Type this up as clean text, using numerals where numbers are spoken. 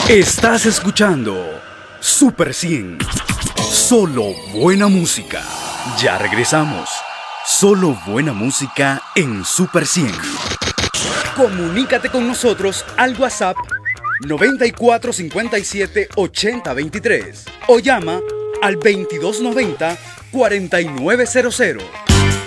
Estás escuchando Super 100. Solo buena música. Ya regresamos. Solo buena música en Super 100. Comunícate con nosotros al WhatsApp 94 57 80 23 o llama al 2290 4900.